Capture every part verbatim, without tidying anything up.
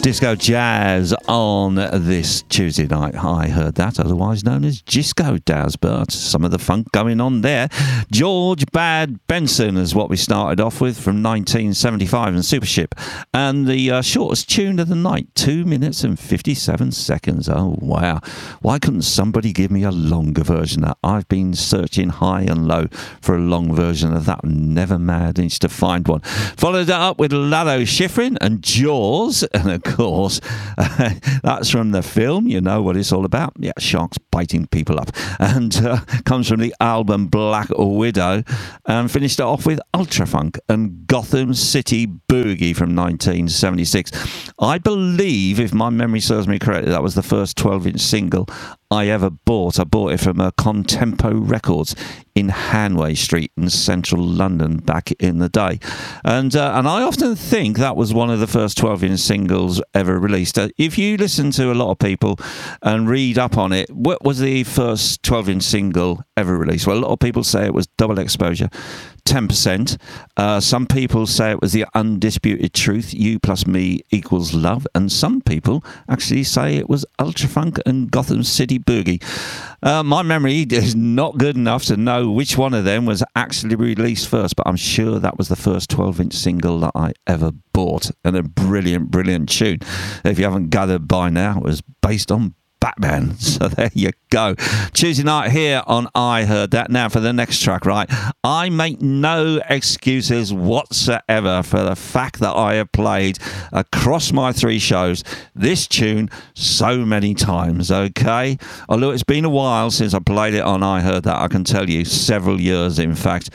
Disco jazz on this Tuesday night. I heard that, otherwise known as Disco Daz, but some of the funk going on there. George Bad Benson is what we started off with from nineteen seventy-five and Supership. And the uh, shortest tune of the night, two minutes and fifty-seven seconds. Oh, wow. Why couldn't somebody give me a longer version of that? I've been searching high and low for a long version of that. Never managed to find one. Followed that up with Lalo Schifrin and Jaws. And of course, uh, that's from the film. You know what it's all about. Yeah, sharks biting people up. And uh, comes from the album Black Widow. And finished it off with Ultrafunk and Gotham City Boogie from nineteen seventy-six. I believe, if my memory serves me correctly, that was the first twelve-inch single I ever bought. I bought it from uh, Contempo Records in Hanway Street in central London back in the day. And uh, and I often think that was one of the first twelve-inch singles ever released. Uh, if you listen to a lot of people and read up on it, what was the first twelve-inch single ever released? Well, a lot of people say it was Double Exposure, ten percent. Uh, some people say it was The Undisputed Truth, You Plus Me Equals Love. And some people actually say it was Ultrafunk and Gotham City Boogie. Uh, my memory is not good enough to know which one of them was actually released first, but I'm sure that was the first twelve-inch single that I ever bought. And a brilliant, brilliant tune. If you haven't gathered by now, it was based on Batman. So there you go. Tuesday night here on I Heard That. Now for the next track, right? I make no excuses whatsoever for the fact that I have played across my three shows this tune so many times, okay? Although it's been a while since I played it on I Heard That, I can tell you, several years in fact.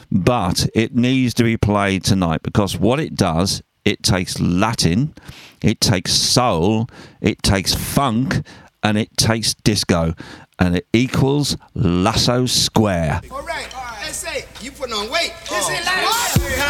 But it needs to be played tonight because what it does, it takes Latin, it takes soul, it takes funk, and it takes disco, and it equals Lasso Square. All right, all right. Let's say you putting on weight. This is like